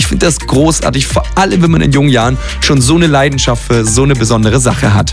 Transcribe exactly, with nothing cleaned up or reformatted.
finde das großartig, vor allem wenn man in jungen Jahren schon so eine Leidenschaft für so eine besondere Sache hat.